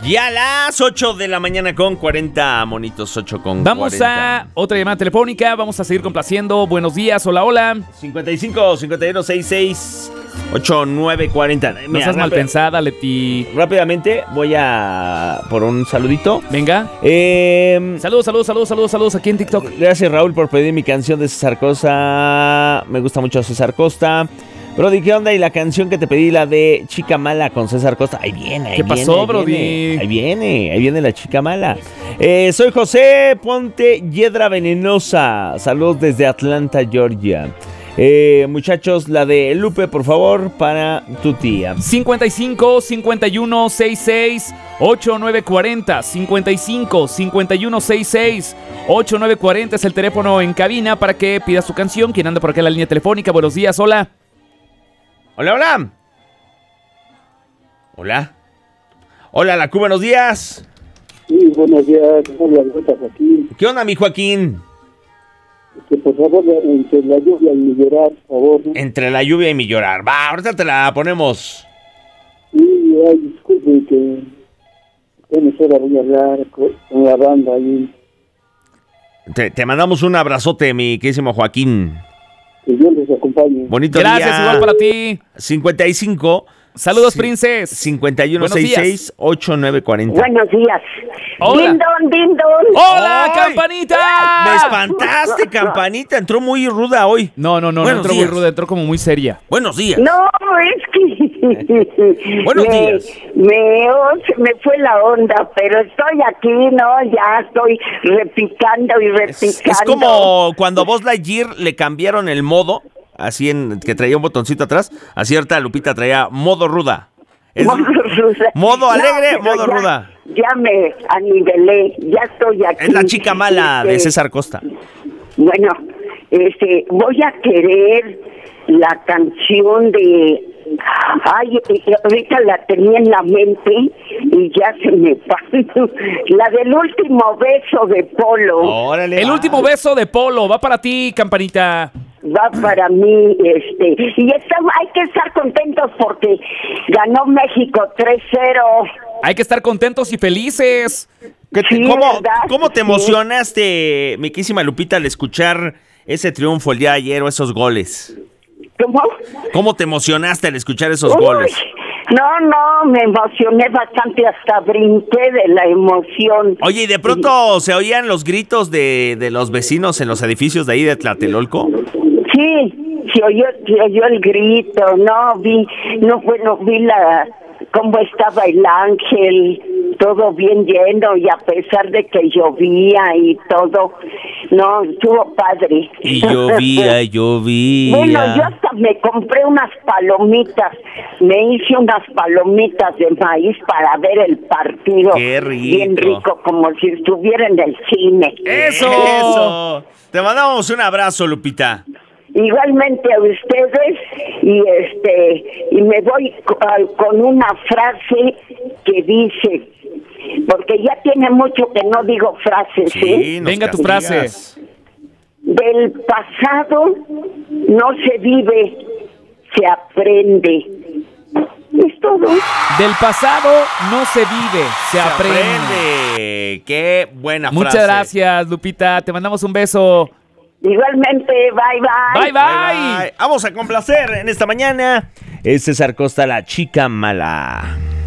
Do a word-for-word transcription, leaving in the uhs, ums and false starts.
Y a las ocho de la mañana con cuarenta, monitos, ocho con Vamos cuarenta. a otra llamada telefónica, vamos a seguir complaciendo. Buenos días, hola, hola. cincuenta y cinco, cincuenta y uno, sesenta y seis, ochenta y nueve, cuarenta. No seas mal pensada, Leti. Rápidamente voy a por un saludito. Venga. Eh, Saludos, saludos, saludos, saludos, saludos aquí en TikTok. Gracias, Raúl, por pedir mi canción de César Costa. Me gusta mucho César Costa. Brody, ¿qué onda? Y la canción que te pedí, la de Chica Mala con César Costa. Ahí viene, ahí ¿Qué viene, pasó, ahí Brody? Viene, ahí viene, ahí viene la Chica Mala. Eh, soy José Ponte Hiedra Venenosa. Saludos desde Atlanta, Georgia. Eh, muchachos, la de Lupe, por favor, para tu tía. cincuenta y cinco, cincuenta y uno, sesenta y seis, ochenta y nueve cuarenta. cincuenta y cinco, cincuenta y uno, sesenta y seis, ochenta y nueve cuarenta es el teléfono en cabina para que pidas tu canción. ¿Quién anda por acá en la línea telefónica? Buenos días, hola. Hola, hola. Hola. Hola, la Q, buenos días. Sí, buenos días. Hola, Joaquín. ¿Qué onda, mi Joaquín? Que por favor, entre la lluvia y mi llorar, por favor. ¿no? Entre la lluvia y mi llorar. Va, ahorita te la ponemos. Sí, ay, disculpe que apenas ahora voy a hablar con, con la banda ahí. Te, te mandamos un abrazote, mi querísimo Joaquín. Que Dios les acompañe. Bonito Gracias, día. igual para ti. cincuenta y cinco. Saludos, Sí. princes. cincuenta y uno, Buenos sesenta y días. seis, ochenta y nueve cuarenta. Buenos días. Hola. Din don, din don. ¡Hola, ¡Ay! campanita! Me espantaste, campanita. Entró muy ruda hoy. No, no, no, no Buenos entró días. muy ruda, entró como muy seria. Buenos días. No, es que Buenos me, días. Me, oh, se me fue la onda, pero estoy aquí, no, ya estoy repicando y repicando. Es, es como cuando a Buzz Lightyear le cambiaron el modo, así en que traía un botoncito atrás. Así ahorita Lupita traía modo ruda. Es- Modo ruda. modo alegre, pero modo ya- ruda. Ya me anivelé, ya estoy aquí. Es la chica mala de Este, César Costa. Bueno, este, voy a querer la canción de... Ay, ahorita la tenía en la mente y ya se me pasó. La del último beso de Polo. Órale. El va. último beso de Polo va para ti, campanita. Va para mí, este... Y está, hay que estar contentos porque ganó México tres cero. Hay que estar contentos y felices. ¿Qué te- Sí, ¿Cómo, ¿verdad? cómo te Sí. emocionaste, mi querísima Lupita, al escuchar ese triunfo el día de ayer o esos goles? ¿Cómo? ¿Cómo te emocionaste al escuchar esos Uy, goles? no, no, me emocioné bastante, hasta brinqué de la emoción. Oye, ¿y de pronto se oían los gritos de, de los vecinos en los edificios de ahí de Tlatelolco? Sí, se oyó, se oyó el grito, no, vi, no, bueno, vi la, cómo estaba el ángel, todo bien lleno, y a pesar de que llovía y todo, no, estuvo padre. Y llovía, llovía. Bueno, yo hasta me compré unas palomitas, me hice unas palomitas de maíz para ver el partido. ¡Qué rico! Bien rico, como si estuviera en el cine. ¡Eso! ¡Eso! Te mandamos un abrazo, Lupita. Igualmente a ustedes, y este y me voy co- a- con una frase que dice, porque ya tiene mucho que no digo frases, ¿eh? nos Venga tu castigas. frase. Del pasado no se vive, se aprende. Es todo. Del pasado no se vive, se, Se aprende. aprende. ¡Qué buena frase! Muchas gracias, Lupita. Te mandamos un beso. Igualmente, bye bye. Bye, bye. Bye. Vamos a complacer en esta mañana. Es César Costa, la chica mala.